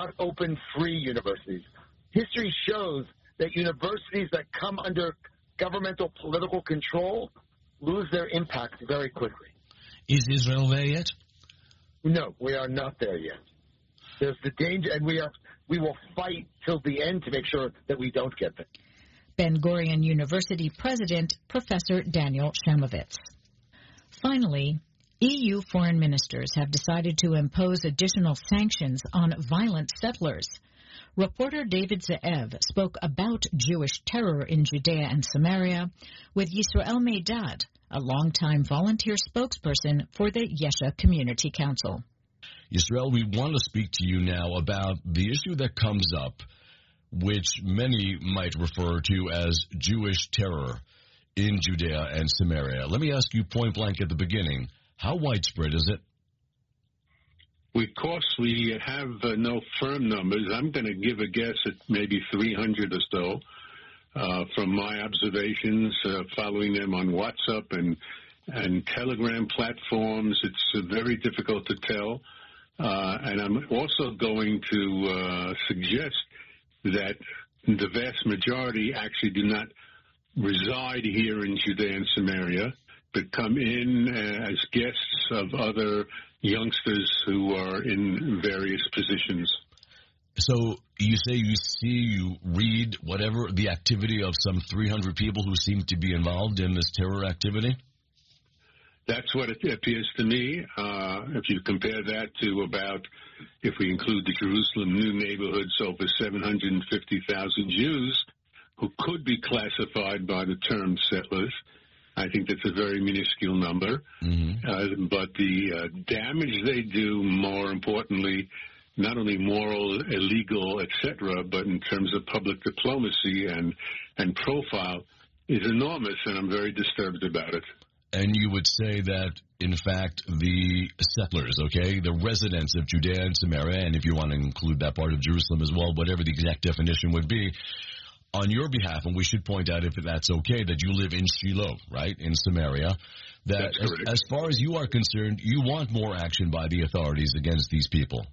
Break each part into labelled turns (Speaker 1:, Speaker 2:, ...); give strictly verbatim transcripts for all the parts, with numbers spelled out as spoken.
Speaker 1: not open free universities. History shows that universities that come under governmental political control lose their impact very quickly.
Speaker 2: Is Israel there yet?
Speaker 1: No, we are not there yet. There's the danger, and we are we will fight till the end to make sure that we don't get there.
Speaker 3: Ben-Gurion University President, Professor Daniel Shemovitz. Finally, E U foreign ministers have decided to impose additional sanctions on violent settlers. Reporter David Ze'ev spoke about Jewish terror in Judea and Samaria with Yisrael Meidad, a longtime volunteer spokesperson for the Yesha Community Council.
Speaker 2: Yisrael, we want to speak to you now about the issue that comes up, which many might refer to as Jewish terror in Judea and Samaria. Let me ask you point blank at the beginning, how widespread is it?
Speaker 4: Of course, we have uh, no firm numbers. I'm going to give a guess at maybe three hundred or so uh, from my observations, uh, following them on WhatsApp and and Telegram platforms. It's uh, very difficult to tell. Uh, and I'm also going to uh, suggest that the vast majority actually do not reside here in Judea and Samaria, but come in uh, as guests of other youngsters who are in various positions.
Speaker 2: So you say you see, you read whatever, the activity of some three hundred people who seem to be involved in this terror activity?
Speaker 4: That's what it appears to me. Uh, if you compare that to about, if we include the Jerusalem new neighborhoods, over seven hundred fifty thousand Jews who could be classified by the term settlers, I think that's a very minuscule number. Mm-hmm. Uh, but the uh, damage they do, more importantly, not only moral, illegal, et cetera, but in terms of public diplomacy and, and profile, is enormous, and I'm very disturbed about it.
Speaker 2: And you would say that, in fact, the settlers, okay, the residents of Judea and Samaria, and if you want to include that part of Jerusalem as well, whatever the exact definition would be, on your behalf, and we should point out, if that's okay, that you live in Shiloh, right, in Samaria, that as, as far as you are concerned, you want more action by the authorities against these people.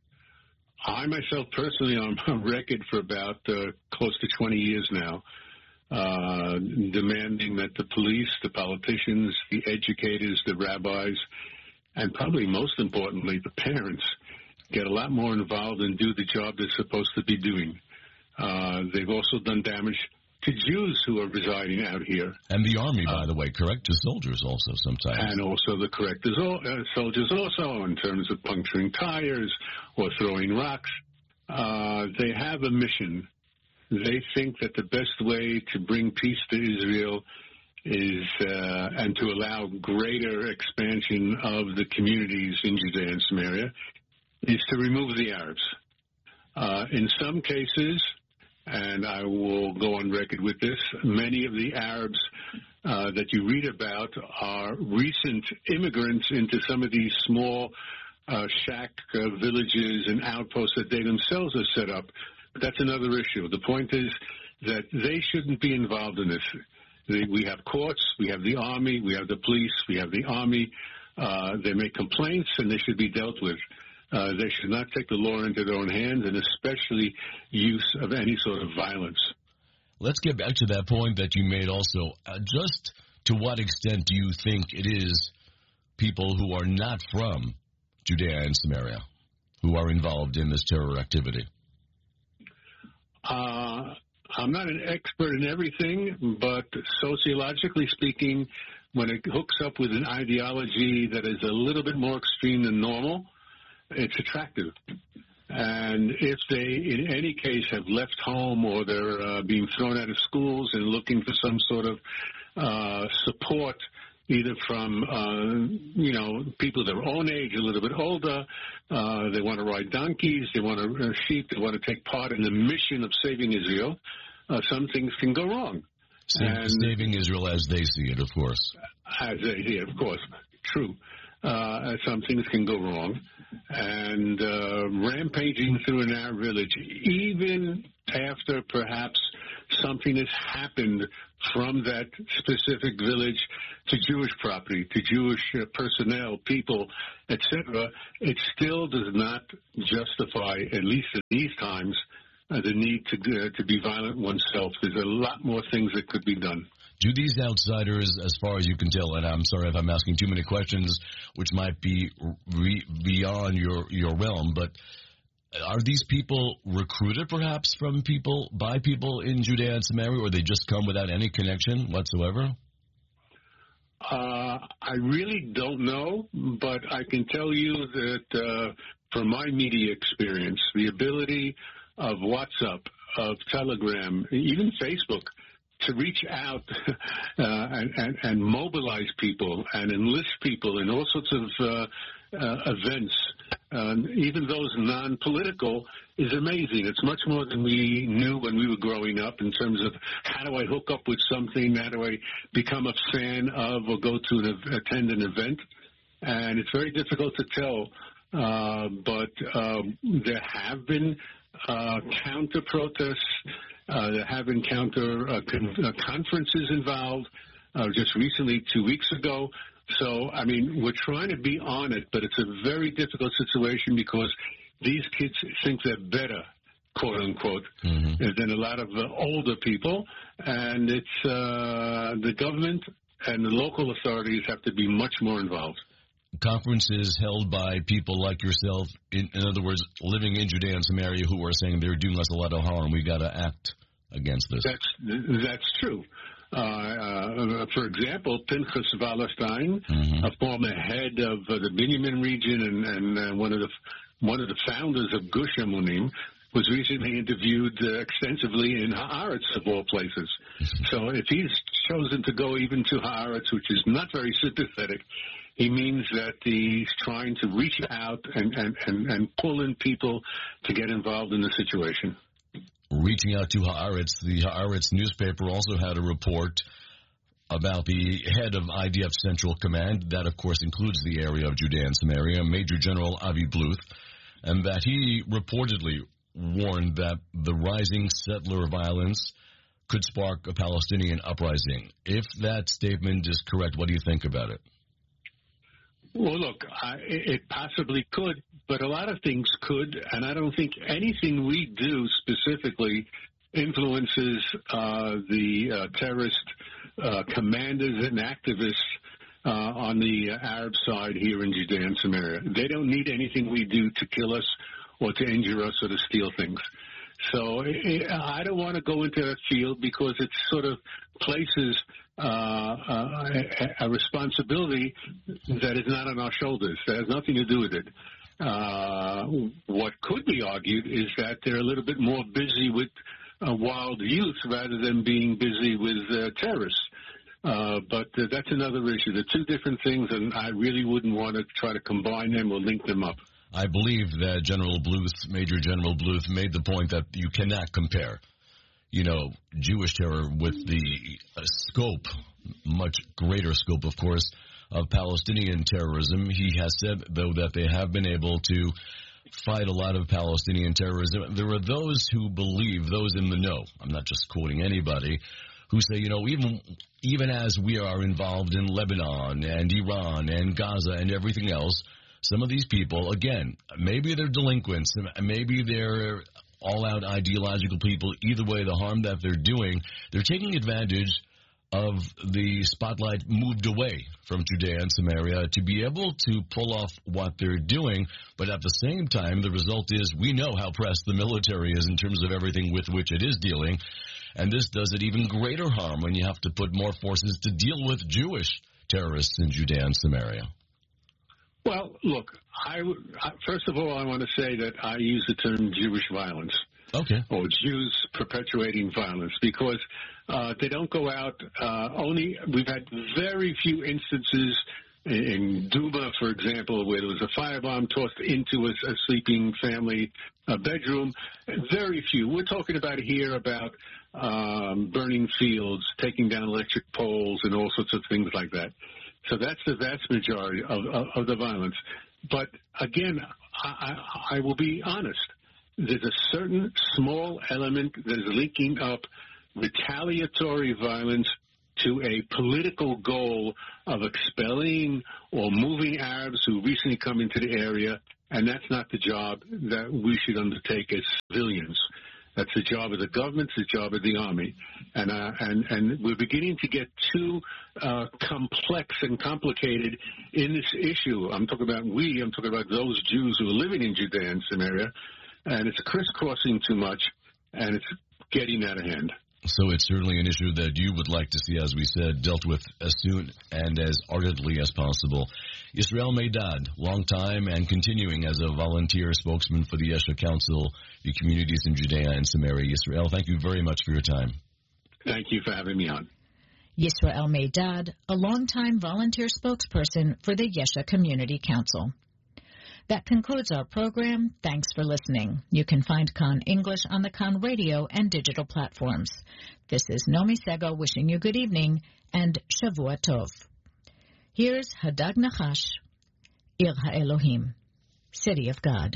Speaker 4: I myself personally am on record for about uh, close to twenty years now, uh, demanding that the police, the politicians, the educators, the rabbis, and probably most importantly, the parents, get a lot more involved and do the job they're supposed to be doing. Uh, they've also done damage to Jews who are residing out here.
Speaker 2: And the army, by uh, the way, correct? To soldiers also sometimes.
Speaker 4: And also the correct uh, soldiers also, in terms of puncturing tires or throwing rocks. Uh, they have a mission. They think that the best way to bring peace to Israel is, uh, and to allow greater expansion of the communities in Judea and Samaria, is to remove the Arabs. Uh, in some cases, and I will go on record with this, many of the Arabs uh, that you read about are recent immigrants into some of these small uh, shack uh, villages and outposts that they themselves have set up. But that's another issue. The point is that they shouldn't be involved in this. They, we have courts, we have the army, we have the police, we have the army. Uh, they make complaints, and they should be dealt with. Uh, they should not take the law into their own hands, and especially use of any sort of violence.
Speaker 2: Let's get back to that point that you made also. Uh, just to what extent do you think it is people who are not from Judea and Samaria who are involved in this terror activity?
Speaker 4: Uh, I'm not an expert in everything, but sociologically speaking, when it hooks up with an ideology that is a little bit more extreme than normal, it's attractive. And if they, in any case, have left home or they're uh, being thrown out of schools and looking for some sort of uh, support, either from, uh, you know, people their own age, a little bit older, uh, they want to ride donkeys, they want to uh, sheep, they want to take part in the mission of saving Israel, uh, some things can go wrong.
Speaker 2: Save, and, saving Israel as they see it, of course.
Speaker 4: As they see it, of course. True. Uh, some things can go wrong. And uh, rampaging through an Arab village, even after perhaps something has happened from that specific village to Jewish property, to Jewish uh, personnel, people, et cetera, it still does not justify, at least at these times, uh, the need to uh, to be violent oneself. There's a lot more things that could be done.
Speaker 2: Do these outsiders, as far as you can tell, and I'm sorry if I'm asking too many questions, which might be re- beyond your, your realm, but are these people recruited perhaps from people, by people in Judea and Samaria, or they just come without any connection whatsoever?
Speaker 4: Uh, I really don't know, but I can tell you that uh, from my media experience, the ability of WhatsApp, of Telegram, even Facebook, to reach out uh, and, and, and mobilize people and enlist people in all sorts of uh, uh, events, uh, even those non-political, is amazing. It's much more than we knew when we were growing up in terms of how do I hook up with something, how do I become a fan of or go to an, attend an event. And it's very difficult to tell, uh, but um, there have been uh, counter-protests. Uh, there have been counter uh, con- uh, conferences involved uh, just recently, two weeks ago. So, I mean, we're trying to be on it, but it's a very difficult situation because these kids think they're better, quote unquote, mm-hmm. than a lot of uh, older people. And it's uh, the government and the local authorities have to be much more involved.
Speaker 2: Conferences held by people like yourself, in, in other words, living in Judea and Samaria, who are saying they're doing us a lot of harm. We got to act against this.
Speaker 4: That's that's true. Uh, uh, for example, Pinchas Wallerstein, mm-hmm. a former head of uh, the Binyamin region and, and uh, one of the one of the founders of Gush Emunim, was recently interviewed uh, extensively in Haaretz, of all places. Mm-hmm. So if he's chosen to go even to Haaretz, which is not very sympathetic, he means that he's trying to reach out and, and, and, and pull in people to get involved in the situation.
Speaker 2: Reaching out to Haaretz, the Haaretz newspaper also had a report about the head of I D F Central Command. That, of course, includes the area of Judea and Samaria, Major General Avi Bluth, and that he reportedly warned that the rising settler violence could spark a Palestinian uprising. If that statement is correct, what do you think about it?
Speaker 4: Well, look, I, it possibly could, but a lot of things could, and I don't think anything we do specifically influences uh, the uh, terrorist uh, commanders and activists uh, on the Arab side here in Judea and Samaria. They don't need anything we do to kill us or to injure us or to steal things. So it, I don't want to go into that field because it sort of places uh, a, a responsibility that is not on our shoulders. That has nothing to do with it. Uh, what could be argued is that they're a little bit more busy with uh, wild youth rather than being busy with uh, terrorists. Uh, but uh, that's another issue. They're two different things, and I really wouldn't want to try to combine them or link them up.
Speaker 2: I believe that General Bluth, Major General Bluth, made the point that you cannot compare, you know, Jewish terror with the uh, scope, much greater scope, of course, of Palestinian terrorism. He has said, though, that they have been able to fight a lot of Palestinian terrorism. There are those who believe, those in the know, I'm not just quoting anybody, who say, you know, even even as we are involved in Lebanon and Iran and Gaza and everything else, some of these people, again, maybe they're delinquents, maybe they're all-out ideological people. Either way, the harm that they're doing, they're taking advantage of the spotlight moved away from Judea and Samaria to be able to pull off what they're doing. But at the same time, the result is we know how pressed the military is in terms of everything with which it is dealing. And this does it even greater harm when you have to put more forces to deal with Jewish terrorists in Judea and Samaria.
Speaker 4: Well, look, I, I, first of all, I want to say that I use the term Jewish violence.
Speaker 2: Okay.
Speaker 4: Or Jews perpetuating violence because uh, they don't go out. Uh, only we've had very few instances in Duma, for example, where there was a firebomb tossed into a, a sleeping family a bedroom. Very few. We're talking about here about um, burning fields, taking down electric poles, and all sorts of things like that. So that's the vast majority of, of, of the violence. But again, I, I, I will be honest. There's a certain small element that is linking up retaliatory violence to a political goal of expelling or moving Arabs who recently come into the area, and that's not the job that we should undertake as civilians. That's the job of the government, it's the job of the army. And uh, and, and we're beginning to get too uh, complex and complicated in this issue. I'm talking about we, I'm talking about those Jews who are living in Judea and Samaria, and it's crisscrossing too much, and it's getting out of hand.
Speaker 2: So it's certainly an issue that you would like to see, as we said, dealt with as soon and as ardently as possible. Yisrael Meidad, long time and continuing as a volunteer spokesman for the Yesha Council, the communities in Judea and Samaria. Yisrael, thank you very much for your time.
Speaker 4: Thank you for having me on.
Speaker 3: Yisrael Meidad, a longtime volunteer spokesperson for the Yesha Community Council. That concludes our program. Thanks for listening. You can find Khan English on the Khan radio and digital platforms. This is Nomi Sego wishing you good evening and Shavua Tov. Here's Hadag Nachash, Ir HaElohim, City of God.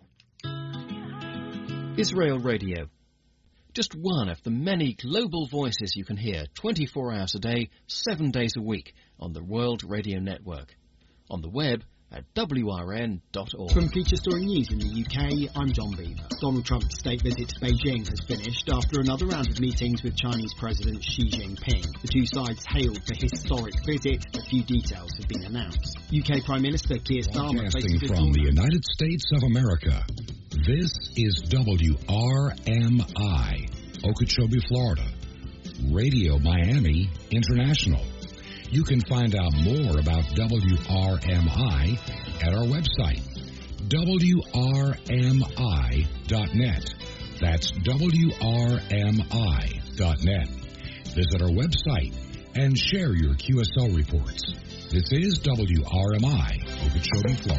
Speaker 5: Israel Radio. Just one of the many global voices you can hear twenty-four hours a day, seven days a week on the World Radio Network. On the web, at W R N dot org.
Speaker 6: From Feature Story News in the U K, I'm John Beaver. Donald Trump's state visit to Beijing has finished after another round of meetings with Chinese President Xi Jinping. The two sides hailed the historic visit. A few details have been announced. U K Prime Minister Keir Starmer
Speaker 7: Broadcasting from the United States of America, this is W R M I, Okeechobee, Florida. Radio Miami International. You can find out more about W R M I at our website, W R M I dot net. That's W R M I dot net. Visit our website and share your Q S L reports. This is W R M I, Okeechobee, Florida.